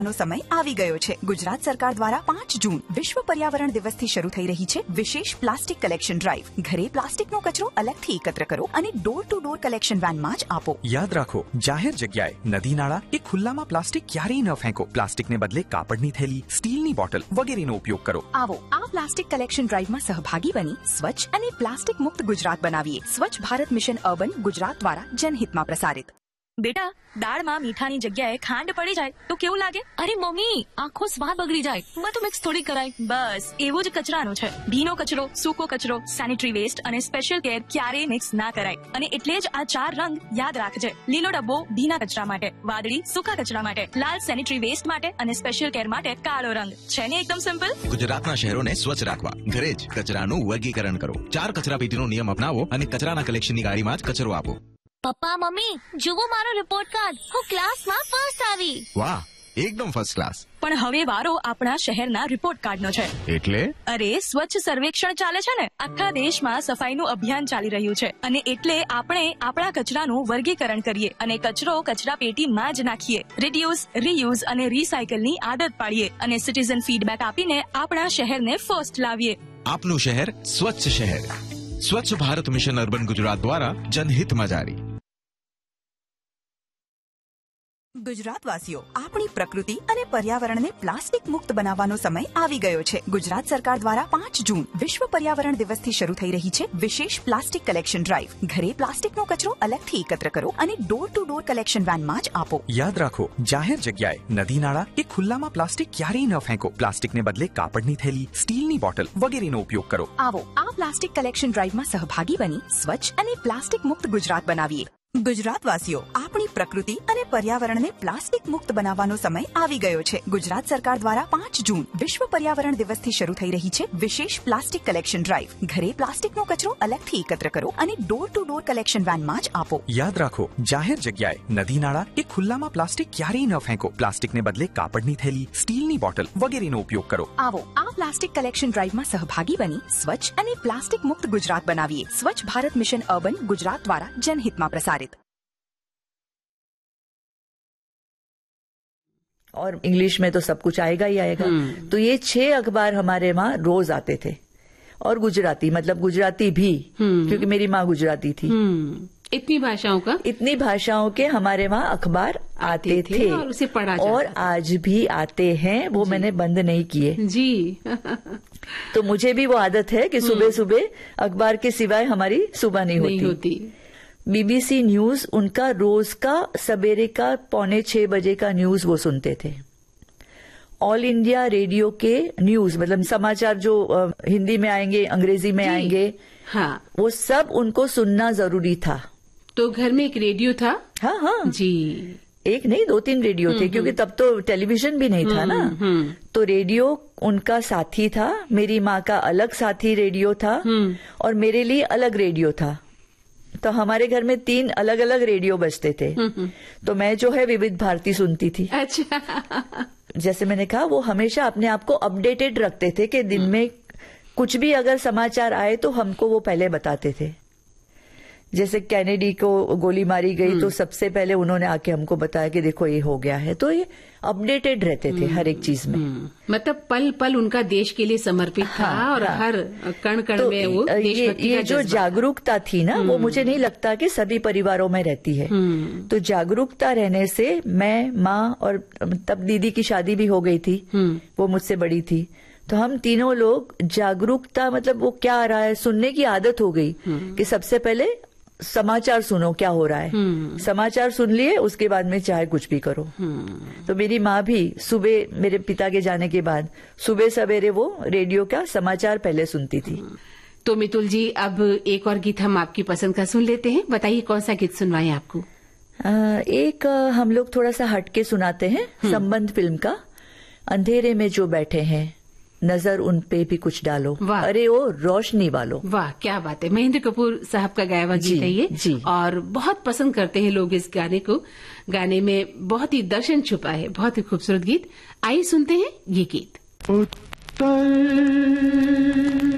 નો સમય આવી ગયો છે. ગુજરાત સરકાર દ્વારા 5 જૂન વિશ્વ પર્યાવરણ દિવસથી શરૂ થઈ રહી છે વિશેષ પ્લાસ્ટિક કલેક્શન ડ્રાઈવ. ઘરે પ્લાસ્ટિકનો કચરો અલગથી એકત્ર કરો અને ડોર ટુ ડોર કલેક્શન વેનમાં જ આપો. યાદ રાખો, જાહેર જગ્યાએ નદી નાળા કે ખુલ્લામાં પ્લાસ્ટિક ક્યારેય ન ફેંકો. પ્લાસ્ટિકને બદલે કાપડની થેલી, સ્ટીલની બોટલ વગેરેનો ઉપયોગ કરો. આવો આ પ્લાસ્ટિક કલેક્શન ડ્રાઈવમાં સહભાગી બની સ્વચ્છ અને પ્લાસ્ટિક મુક્ત ગુજરાત બનાવીએ. સ્વચ્છ ભારત મિશન અર્બન ગુજરાત દ્વારા જનહિતમાં પ્રસારિત. બેટા, દાળમાં મીઠાની જગ્યાએ ખાંડ પડી જાય તો કેવું લાગે? અરે મમ્મી, આખો સ્વાદ બગડી જાય. બધું મિક્સ થોડી કરાય. બસ એવું જ કચરાનું છે. ભીનો કચરો, સૂકો કચરો, સેનિટરી વેસ્ટ અને સ્પેશિયલ કેર ક્યારેય મિક્સ ના કરાય. અને એટલે જ આ 4 રંગ યાદ રાખજે. લીલો ડબ્બો ભીના કચરા માટે, વાદળી સૂકા કચરા માટે, લાલ સેનિટરી વેસ્ટ માટે અને સ્પેશિયલ કેર માટે કાળો રંગ. છે ને એકદમ સિમ્પલ? ગુજરાતના શહેરોને સ્વચ્છ રાખવા ઘરે જ કચરાનું વર્ગીકરણ કરો. 4 કચરાપેટીનો નિયમ અપનાવો અને કચરાના કલેક્શનની ગાડીમાં જ કચરો આપો. પપ્પા મમ્મી, જુઓ મારો રિપોર્ટ કાર્ડ. હું ક્લાસમાં ફર્સ્ટ આવી. વાહ, એકદમ ફર્સ્ટ ક્લાસ. પણ હવે વારો આપણા શહેરના રિપોર્ટ કાર્ડનો છે. એટલે? અરે, સ્વચ્છ સર્વેક્ષણ ચાલે છે ને. આખા દેશમાં સફાઈનું અભિયાન ચાલી રહ્યું છે અને એટલે આપણે આપણા કચરાનું વર્ગીકરણ કરીએ અને કચરો કચરા પેટીમાં જ નાખીએ. રિડ્યુસ, રીયુઝ અને રીસાયકલની આદત પાડીએ અને સિટીઝન ફીડબેક આપીને આપણા શહેરને ફર્સ્ટ લાવીએ. આપનું શહેર સ્વચ્છ શહેર. સ્વચ્છ ભારત મિશન અર્બન ગુજરાત દ્વારા જનહિતમાં જારી. ગુજરાતવાસીઓ, આપણી પ્રકૃતિ અને પર્યાવરણને પ્લાસ્ટિક મુક્ત બનાવવાનો સમય આવી ગયો છે. ગુજરાત સરકાર દ્વારા 5 જૂન વિશ્વ પર્યાવરણ દિવસથી શરૂ થઈ રહી છે વિશેષ પ્લાસ્ટિક કલેક્શન ડ્રાઈવ. ઘરે પ્લાસ્ટિકનો કચરો અલગથી એકત્ર કરો અને ડોર ટુ ડોર કલેક્શન વેનમાં જ આપો. યાદ રાખો, જાહેર જગ્યાએ નદી નાળા કે ખુલ્લામાં પ્લાસ્ટિક ક્યારેય ન ફેંકો. પ્લાસ્ટિકને બદલે કાપડની થેલી, સ્ટીલની બોટલ વગેરેનો ઉપયોગ કરો. આવો આ પ્લાસ્ટિક કલેક્શન ડ્રાઈવમાં સહભાગી બની સ્વચ્છ અને પ્લાસ્ટિક મુક્ત ગુજરાત બનાવીએ. ગુજરાતવાસીઓ, આપણી પ્રકૃતિ અને પર્યાવરણને પ્લાસ્ટિક મુક્ત બનાવવાનો સમય આવી ગયો છે. ગુજરાત સરકાર દ્વારા 5 જૂન વિશ્વ પર્યાવરણ દિવસથી શરૂ થઈ રહી છે વિશેષ પ્લાસ્ટિક કલેક્શન ડ્રાઈવ. ઘરે પ્લાસ્ટિકનો કચરો અલગથી એકત્ર કરો અને ડોર ટુ ડોર કલેક્શન વેનમાં જ આપો. યાદ રાખો, જાહેર જગ્યાએ નદી નાળા કે ખુલ્લામાં પ્લાસ્ટિક ક્યારેય ન ફેંકો. પ્લાસ્ટિકને બદલે કાપડની થેલી, સ્ટીલની બોટલ વગેરેનો ઉપયોગ કરો. આવો આ પ્લાસ્ટિક કલેક્શન ડ્રાઈવમાં સહભાગી બની સ્વચ્છ અને પ્લાસ્ટિક મુક્ત ગુજરાત બનાવીએ. સ્વચ્છ ભારત મિશન અર્બન ગુજરાત દ્વારા જનહિતમાં પ્રસારિત. और इंग्लिश में तो सब कुछ आएगा ही आएगा. तो ये 6 अखबार हमारे वहाँ रोज आते थे. और गुजराती, मतलब गुजराती भी, क्योंकि मेरी माँ गुजराती थी. इतनी भाषाओं के हमारे वहाँ अखबार आते थे और उसे पढ़ा जाता और आज भी आते हैं. वो मैंने बंद नहीं किए जी. तो मुझे भी वो आदत है कि सुबह सुबह अखबार के सिवाय हमारी सुबह नहीं होती. बीबीसी न्यूज, उनका रोज का सवेरे का 5:45 बजे का न्यूज वो सुनते थे. ऑल इंडिया रेडियो के न्यूज, मतलब समाचार जो हिंदी में आएंगे, अंग्रेजी में आएंगे, हाँ, वो सब उनको सुनना जरूरी था. तो घर में एक रेडियो था? हाँ हाँ जी. एक नहीं, 2-3 रेडियो थे, क्योंकि तब तो टेलीविजन भी नहीं था ना. तो रेडियो उनका साथी था. मेरी माँ का अलग साथी रेडियो था और मेरे लिए अलग रेडियो था. तो हमारे घर में 3 अलग अलग रेडियो बजते थे. तो मैं जो है विविध भारती सुनती थी. अच्छा. जैसे मैंने कहा, वो हमेशा अपने आप को अपडेटेड रखते थे कि दिन में कुछ भी अगर समाचार आए तो हमको वो पहले बताते थे. जैसे कैनेडी को गोली मारी गई तो सबसे पहले उन्होंने आके हमको बताया कि देखो ये हो गया है. तो ये अपडेटेड रहते थे हर एक चीज में. मतलब पल पल उनका देश के लिए समर्पित था. और हर कण कण में वो देशभक्ति ये जो जागरूकता थी ना, वो मुझे नहीं लगता कि सभी परिवारों में रहती है. तो जागरूकता रहने से मैं, माँ, और तब दीदी की शादी भी हो गई थी, वो मुझसे बड़ी थी. तो हम तीनों लोग जागरूकता, मतलब वो क्या आ रहा है सुनने की आदत हो गई कि सबसे पहले समाचार सुनो क्या हो रहा है. समाचार सुन लिए, उसके बाद में चाहे कुछ भी करो. तो मेरी माँ भी सुबह, मेरे पिता के जाने के बाद सुबह सवेरे वो रेडियो का समाचार पहले सुनती थी. तो मितुल जी, अब एक और गीत हम आपकी पसंद का सुन लेते हैं. बताइए कौन सा गीत सुनवाएं आपको? एक हम लोग थोड़ा सा हटके सुनाते हैं. संबंध फिल्म का अंधेरे में जो बैठे हैं, नजर उन पे भी कुछ डालो, अरे ओ रोशनी वालों. वाह, क्या बात है. महेंद्र कपूर साहब का गाया हुआ गीत है ये. जी. और बहुत पसंद करते हैं लोग इस गाने को. गाने में बहुत ही दर्शन छुपा है. बहुत ही खूबसूरत गीत. आइए सुनते हैं ये गीत. उत्तर